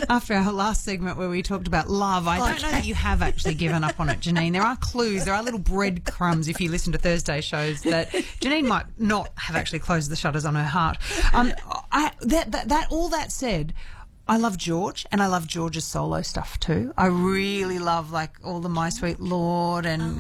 after our last segment where we talked about love, I don't know that you have actually given up on it, Janine. There are clues, there are little breadcrumbs if you listen to Thursday shows that Janine might not have actually closed the shutters on her heart. All that said, I love George, and I love George's solo stuff too. I really love like all the My Sweet Lord and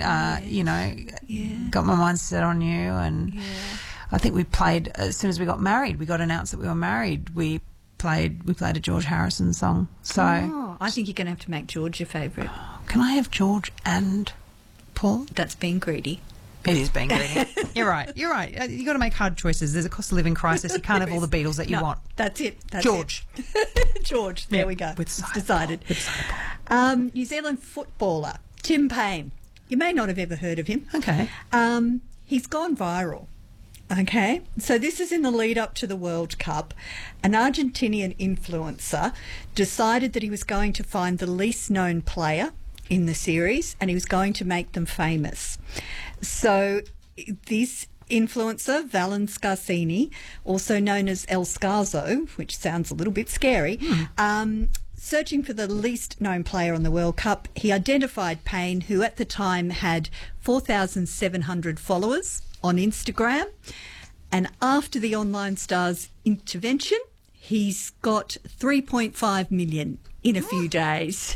Got My Mind Set on You, and I think we played as soon as we got married. We got announced that we were married. We played a George Harrison song. So I think you're going to have to make George your favourite. Can I have George and Paul? That's being greedy. It is being greedy. You're right. You got to make hard choices. There's a cost of living crisis. You can't have all the Beatles that you want. That's it. George. George. There we go. It's decided. New Zealand footballer Tim Payne. You may not have ever heard of him. Okay. He's gone viral. Okay. So this is in the lead up to the World Cup. An Argentinian influencer decided that he was going to find the least known player in the series and he was going to make them famous. So this influencer, Valen Scarsini, also known as El Scarzo, which sounds a little bit scary, searching for the least known player on the World Cup, he identified Payne, who at the time had 4,700 followers on Instagram. And after the online star's intervention, he's got 3.5 million in a few days.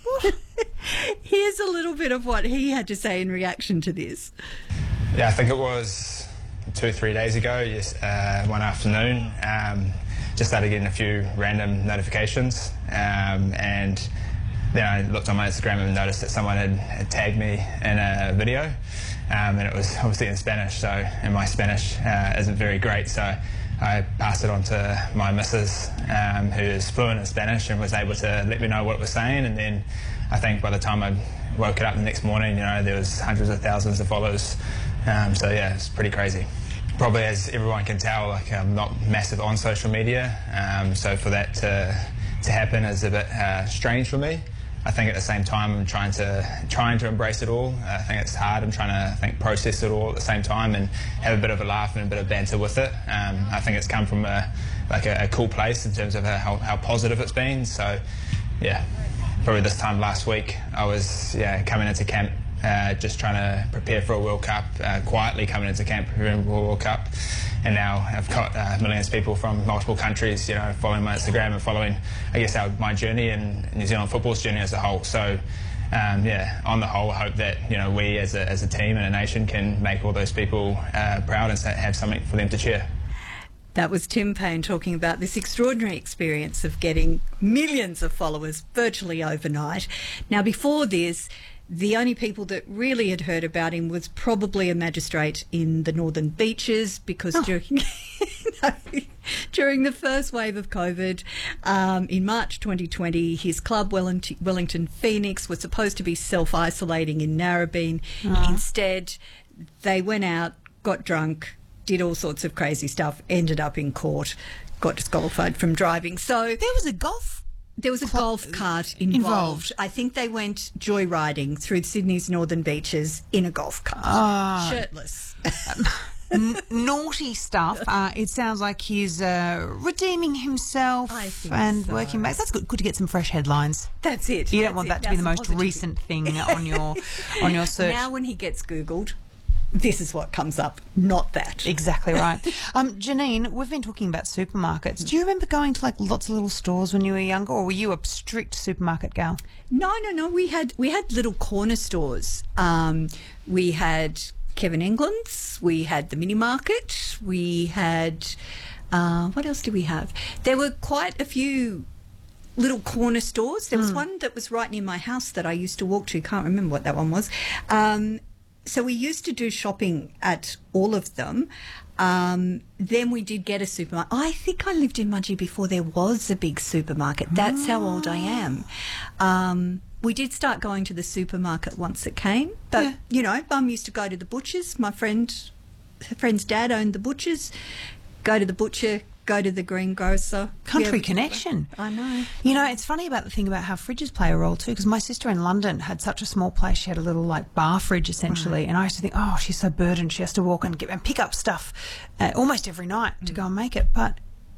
Here's a little bit of what he had to say in reaction to this. Yeah, I think it was 2 or 3 days ago, one afternoon, just started getting a few random notifications, and then I looked on my Instagram and noticed that someone had tagged me in a video, and it was obviously in Spanish, and my Spanish isn't very great, so I passed it on to my missus, who is fluent in Spanish and was able to let me know what it was saying. And then I think by the time I woke it up the next morning, there was hundreds of thousands of followers. So yeah, it's pretty crazy. Probably, as everyone can tell, I'm not massive on social media, so for that to happen is a bit strange for me. I think at the same time I'm trying to embrace it all. I think it's hard. I'm trying to process it all at the same time and have a bit of a laugh and a bit of banter with it. I think it's come from a cool place in terms of how positive it's been. So yeah, probably this time last week I was coming into camp, just trying to prepare for a World Cup, quietly coming into camp preparing for a World Cup. And now I've got millions of people from multiple countries, following my Instagram and following, I guess, my journey and New Zealand football's journey as a whole. So, on the whole, I hope that, we as a team and a nation can make all those people proud and have something for them to cheer. That was Tim Payne talking about this extraordinary experience of getting millions of followers virtually overnight. Now, before this, the only people that really had heard about him was probably a magistrate in the Northern Beaches, because during the first wave of COVID in March 2020, his club, Wellington Phoenix, was supposed to be self-isolating in Narrabeen. Instead, they went out, got drunk, did all sorts of crazy stuff, ended up in court, got disqualified from driving. So there was a golf cart involved. I think they went joyriding through Sydney's northern beaches in a golf cart, shirtless. Naughty stuff. It sounds like he's redeeming himself and working back. That's good to get some fresh headlines. That's it. You don't want that to be the most recent thing on your search. Now when he gets Googled, this is what comes up, not that. Exactly right. Janine, we've been talking about supermarkets. Do you remember going to lots of little stores when you were younger, or were you a strict supermarket gal? No. We had little corner stores. We had Kevin England's. We had the mini market. We had what else did we have? There were quite a few little corner stores. There was one that was right near my house that I used to walk to. Can't remember what that one was. So we used to do shopping at all of them. Then we did get a supermarket. I think I lived in Mudgee before there was a big supermarket. That's how old I am. We did start going to the supermarket once it came. But, Mum used to go to the butcher's. Her friend's dad owned the butcher's. Go to the butcher, go to the greengrocer. Country connection. I know. It's funny about the thing about how fridges play a role too, because my sister in London had such a small place. She had a little bar fridge essentially, and I used to think, oh, she's so burdened. She has to walk and pick up stuff almost every night to go and make it. But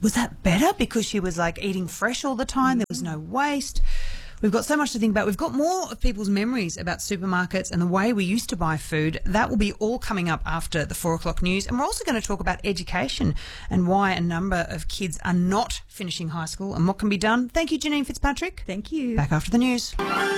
was that better because she was like eating fresh all the time? There was no waste. We've got so much to think about. We've got more of people's memories about supermarkets and the way we used to buy food. That will be all coming up after the 4 o'clock news. And we're also going to talk about education and why a number of kids are not finishing high school and what can be done. Thank you, Janine Fitzpatrick. Thank you. Back after the news.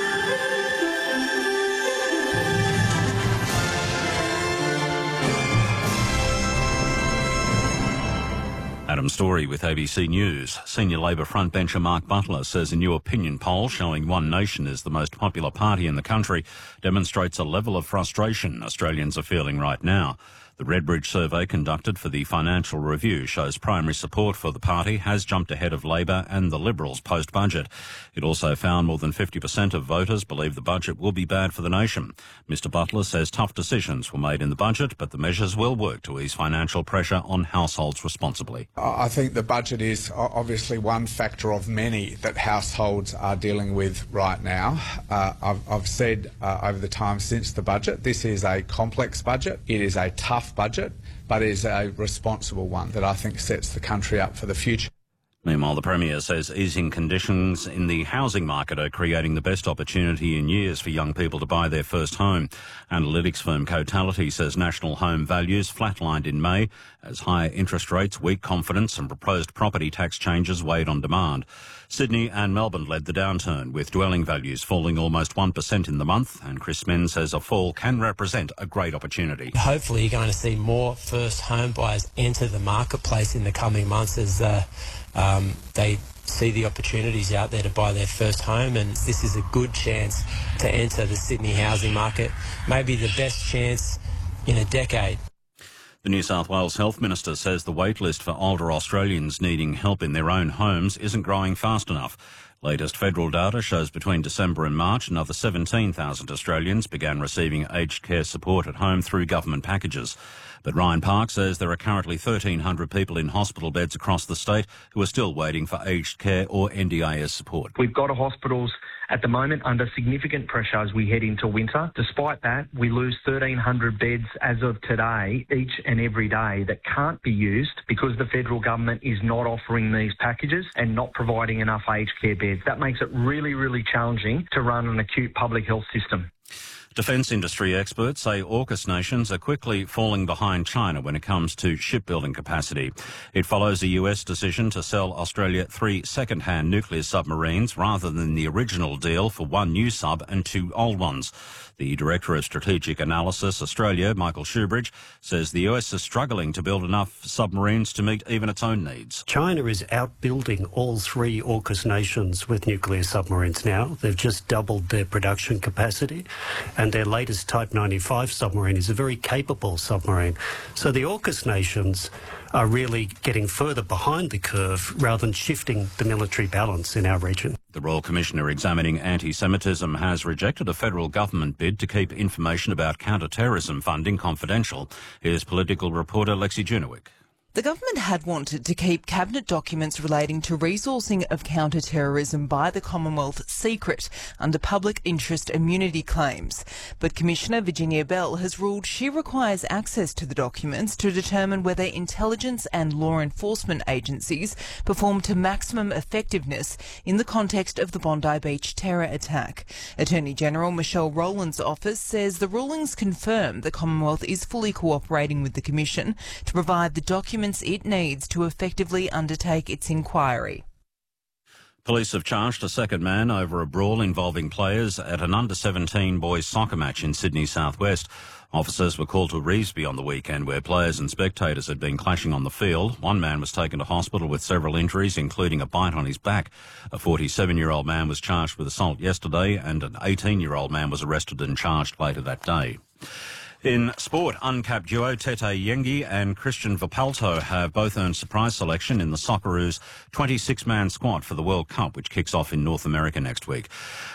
Adam Story with ABC News. Senior Labor frontbencher Mark Butler says a new opinion poll showing One Nation is the most popular party in the country demonstrates a level of frustration Australians are feeling right now. The Redbridge survey conducted for the Financial Review shows primary support for the party has jumped ahead of Labor and the Liberals post-budget. It also found more than 50% of voters believe the budget will be bad for the nation. Mr Butler says tough decisions were made in the budget, but the measures will work to ease financial pressure on households responsibly. I think the budget is obviously one factor of many that households are dealing with right now. I've said over the time since the budget, this is a complex budget. It is a tough budget, but it is a responsible one that I think sets the country up for the future. Meanwhile, the Premier says easing conditions in the housing market are creating the best opportunity in years for young people to buy their first home. Analytics firm Cotality says national home values flatlined in May as higher interest rates, weak confidence and proposed property tax changes weighed on demand. Sydney and Melbourne led the downturn, with dwelling values falling almost 1% in the month, and Chris Min says a fall can represent a great opportunity. Hopefully you're going to see more first home buyers enter the marketplace in the coming months as they see the opportunities out there to buy their first home, and this is a good chance to enter the Sydney housing market, maybe the best chance in a decade. The New South Wales Health Minister says the wait list for older Australians needing help in their own homes isn't growing fast enough. Latest federal data shows between December and March, another 17,000 Australians began receiving aged care support at home through government packages. But Ryan Park says there are currently 1,300 people in hospital beds across the state who are still waiting for aged care or NDIS support. We've got hospitals at the moment under significant pressure as we head into winter. Despite that, we lose 1,300 beds as of today, each and every day, that can't be used because the federal government is not offering these packages and not providing enough aged care beds. That makes it really, really challenging to run an acute public health system. Defence industry experts say AUKUS nations are quickly falling behind China when it comes to shipbuilding capacity. It follows a US decision to sell Australia 3 second-hand nuclear submarines rather than the original deal for 1 new sub and 2 old ones. The Director of Strategic Analysis Australia, Michael Shoebridge, says the US is struggling to build enough submarines to meet even its own needs. China is outbuilding all 3 AUKUS nations with nuclear submarines now. They've just doubled their production capacity, and their latest Type 95 submarine is a very capable submarine. So the AUKUS nations are really getting further behind the curve rather than shifting the military balance in our region. The Royal Commissioner examining anti-Semitism has rejected a federal government bid to keep information about counter-terrorism funding confidential. Here's political reporter Lexi Junowik. The government had wanted to keep cabinet documents relating to resourcing of counter-terrorism by the Commonwealth secret under public interest immunity claims. But Commissioner Virginia Bell has ruled she requires access to the documents to determine whether intelligence and law enforcement agencies performed to maximum effectiveness in the context of the Bondi Beach terror attack. Attorney General Michelle Rowland's office says the rulings confirm the Commonwealth is fully cooperating with the Commission to provide the documents it needs to effectively undertake its inquiry. Police have charged a second man over a brawl involving players at an under-17 boys soccer match in Sydney southwest. Officers were called to Revesby on the weekend, where players and spectators had been clashing on the field. One man was taken to hospital with several injuries, including a bite on his back. A 47-year-old man was charged with assault yesterday, and an 18-year-old man was arrested and charged later that day. In sport, uncapped duo Tete Yengi and Christian Vapalto have both earned surprise selection in the Socceroos 26-man squad for the World Cup, which kicks off in North America next week.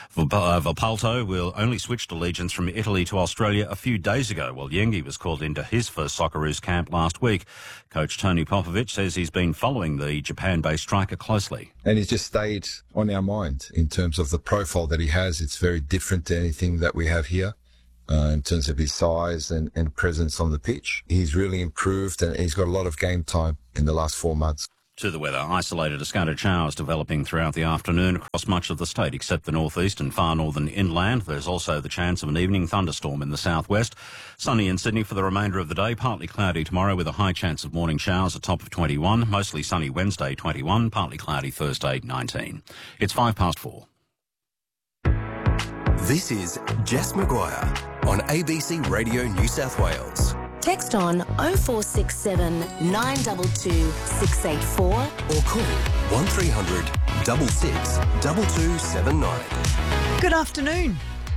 Vapalto will only switched allegiance from Italy to Australia a few days ago, while Yengi was called into his first Socceroos camp last week. Coach Tony Popovic says he's been following the Japan-based striker closely. And he's just stayed on our mind in terms of the profile that he has. It's very different to anything that we have here. In terms of his size and presence on the pitch. He's really improved and he's got a lot of game time in the last 4 months. To the weather, isolated scattered showers developing throughout the afternoon across much of the state except the northeast and far northern inland. There's also the chance of an evening thunderstorm in the southwest. Sunny in Sydney for the remainder of the day, partly cloudy tomorrow with a high chance of morning showers, a top of 21. Mostly sunny Wednesday, 21. Partly cloudy Thursday, 19. It's 4:05. This is Jess Maguire on ABC Radio New South Wales. Text on 0467 922 684 or call 1300 66 2279. Good afternoon.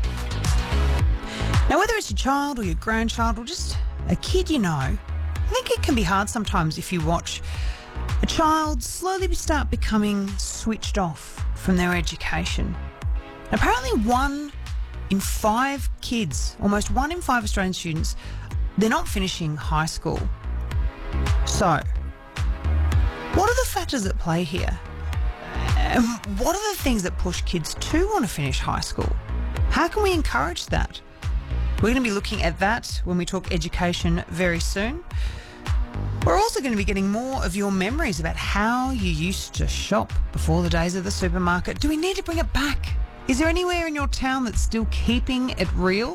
Now, whether it's your child or your grandchild or just a kid you know, I think it can be hard sometimes if you watch a child slowly start becoming switched off from their education. Apparently 1 in 5 kids, almost 1 in 5 Australian students, they're not finishing high school. So, what are the factors at play here? And what are the things that push kids to want to finish high school? How can we encourage that? We're going to be looking at that when we talk education very soon. We're also going to be getting more of your memories about how you used to shop before the days of the supermarket. Do we need to bring it back? Is there anywhere in your town that's still keeping it real?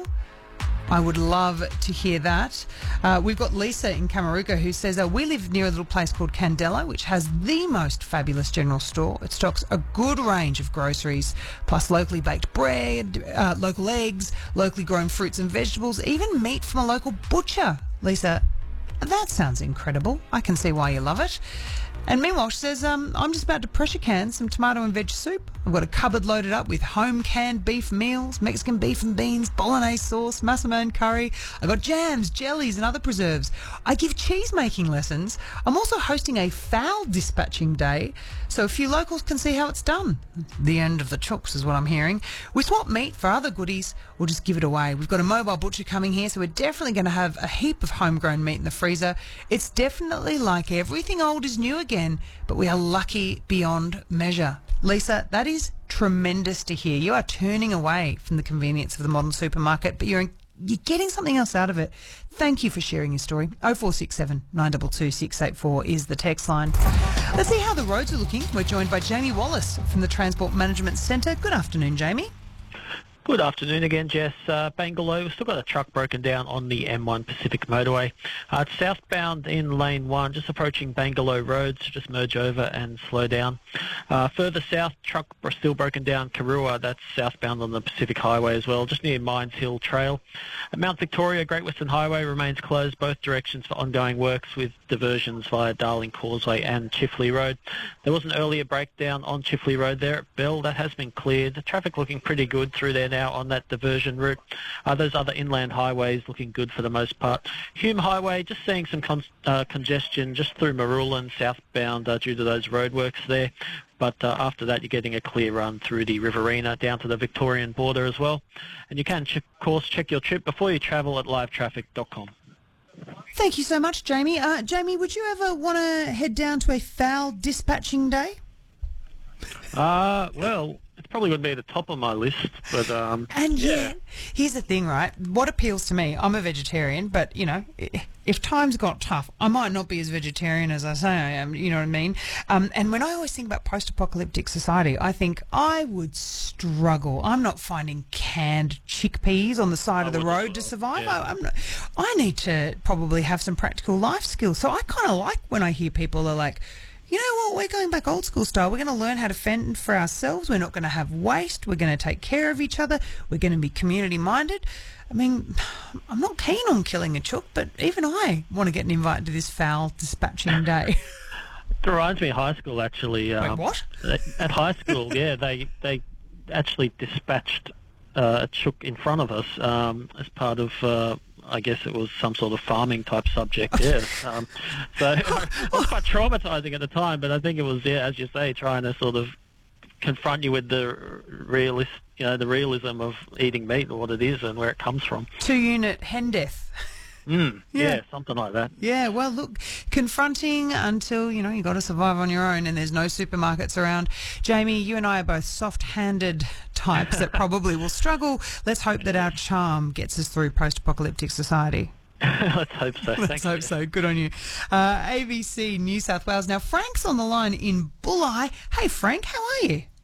I would love to hear that. We've got Lisa in Camaruga who says, we live near a little place called Candela, which has the most fabulous general store. It stocks a good range of groceries, plus locally baked bread, local eggs, locally grown fruits and vegetables, even meat from a local butcher. Lisa, that sounds incredible. I can see why you love it. And meanwhile, she says, I'm just about to pressure can some tomato and veg soup. I've got a cupboard loaded up with home canned beef meals, Mexican beef and beans, bolognese sauce, massaman curry. I've got jams, jellies and other preserves. I give cheese making lessons. I'm also hosting a fowl dispatching day so a few locals can see how it's done. The end of the chooks is what I'm hearing. We swap meat for other goodies or just give it away. We've got a mobile butcher coming here, so we're definitely going to have a heap of homegrown meat in the freezer. It's definitely like everything old is new again, but we are lucky beyond measure. Lisa, that is tremendous to hear. You are turning away from the convenience of the modern supermarket, but you're getting something else out of it. Thank you for sharing your story. 0467 922 684 is the text line. Let's see how the roads are looking. We're joined by Jamie Wallace from the Transport Management Centre. Good afternoon, Jamie. Good afternoon again, Jess. Bangalore, we've still got a truck broken down on the M1 Pacific Motorway. It's southbound in lane 1, just approaching Bangalore Road, so just merge over and slow down. Further south, truck still broken down Karua, that's southbound on the Pacific Highway as well, just near Mines Hill Trail. At Mount Victoria, Great Western Highway remains closed both directions for ongoing works with diversions via Darling Causeway and Chifley Road. There was an earlier breakdown on Chifley Road there at Bell. That has been cleared. The traffic looking pretty good through there now on that diversion route. Those other inland highways looking good for the most part. Hume Highway, just seeing some congestion just through Marulan southbound due to those roadworks there. But after that, you're getting a clear run through the Riverina down to the Victorian border as well. And you can, of course, check your trip before you travel at livetraffic.com. Thank you so much, Jamie. Jamie, would you ever want to head down to a fowl dispatching day? Well, it's probably going to be at the top of my list, but and yeah, here's the thing, right? What appeals to me, I'm a vegetarian, but you know, if times got tough, I might not be as vegetarian as I say I am. You know what I mean? And when I always think about post-apocalyptic society, I think I would struggle. I'm not finding canned chickpeas on the side of the road to survive. Yeah. I need to probably have some practical life skills. So I kind of like when I hear people are like, you know what, we're going back old school style. We're going to learn how to fend for ourselves. We're not going to have waste. We're going to take care of each other. We're going to be community minded. I mean, I'm not keen on killing a chook, but even I want to get an invite to this fowl dispatching day. It reminds me of high school, actually. Wait, what? At high school, yeah, they actually dispatched a chook in front of us as part of... I guess it was some sort of farming type subject, yeah. So it was quite traumatising at the time, but I think it was, yeah, as you say, trying to sort of confront you with the realism of eating meat and what it is and where it comes from. 2-unit hen death. Yeah, something like that. Yeah, well, look, confronting until, you know, you got to survive on your own and there's no supermarkets around. Jamie, you and I are both soft-handed types that probably will struggle. Let's hope that our charm gets us through post-apocalyptic society. Let's hope so. Let's hope so. Good on you. ABC New South Wales. Now, Frank's on the line in Bulli. Hey, Frank, how are you?